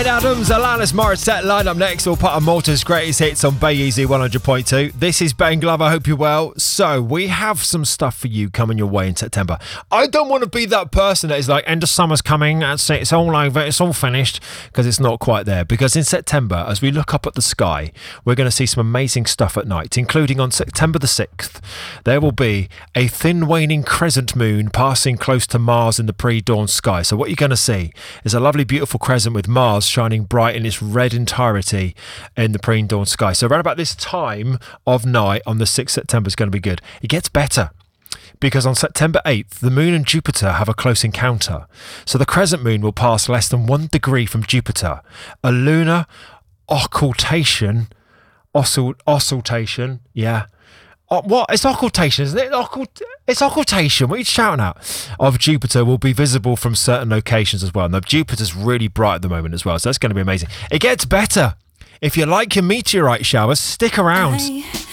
Bryan Adams, Alanis Morissette line up next. We'll put on Malta's greatest hits on Bay Easy 100.2. This is Ben Glover. I hope you're well. So we have some stuff for you coming your way in September. I don't want to be that person that is like, end of summer's coming, that's it, it's all over, it's all finished, because it's not quite there. Because in September, as we look up at the sky, we're going to see some amazing stuff at night, including on September the 6th, there will be a thin waning crescent moon passing close to Mars in the pre-dawn sky. So what you're going to see is a lovely, beautiful crescent with Mars shining bright in its red entirety in the pre-dawn sky. So around about this time of night on the 6th September is going to be good. It gets better because on September 8th, the moon and Jupiter have a close encounter. So the crescent moon will pass less than 1 degree from Jupiter. A lunar occultation, yeah. What? It's occultation, isn't it? It's occultation. What are you shouting at? Of Jupiter will be visible from certain locations as well. Now, Jupiter's really bright at the moment as well, so that's going to be amazing. It gets better. If you like your meteorite showers, stick around.